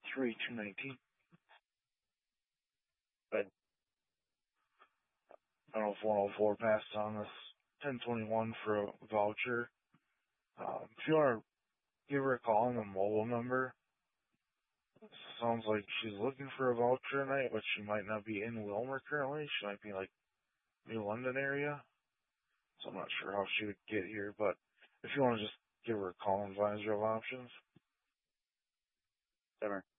3219. But I don't know if 104 passed on this 1021 for a voucher. If you want to give her a call on the mobile number, it sounds like she's looking for a voucher tonight, but she might not be in Wilmer currently. She might be like New London area. So I'm not sure how she would get here, but if you want to just give her a call and advise her of options. Summer.